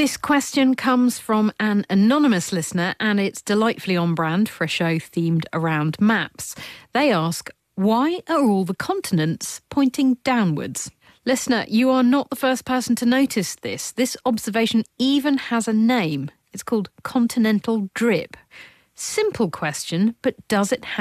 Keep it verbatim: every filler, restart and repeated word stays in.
This question comes from an anonymous listener, and it's delightfully on brand for a show themed around maps. They ask, why are all the continents pointing downwards? Listener, you are not the first person to notice this. This observation even has a name. It's called continental drip. Simple question, but does it have